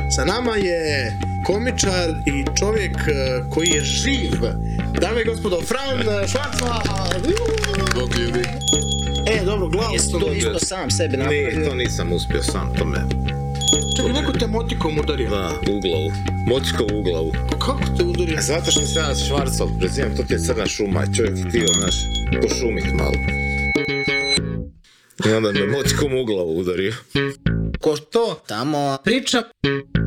Sa nama je komičar i čovjek koji je živ. Dame i gospodo, Fran Švarcva. Bog ljudi. Dobro, glavno. Jesi to isto sam sebi napravio? Ne, to nisam uspio sam, to me... Čekaj, neko te motikom udario. Da, u glavu. Motikom u glavu. Kako te udario? Zato što se ja Švarcov prezivam, to ti je crna šuma i čovjek htio, znaš, pošumit malo. I onda me motikom u glavu udario. Ko to? Tamo priča